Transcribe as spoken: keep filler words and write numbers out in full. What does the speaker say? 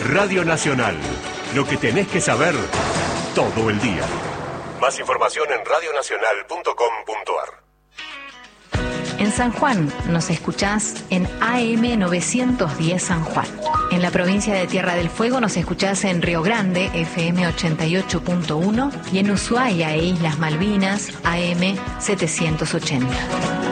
Radio Nacional. Lo que tenés que saber todo el día. Más información en radio nacional punto com punto a r. En San Juan nos escuchás en A M novecientos diez San Juan. En la provincia de Tierra del Fuego nos escuchás en Río Grande, F M ochenta y ocho punto uno, y en Ushuaia e Islas Malvinas, A M setecientos ochenta.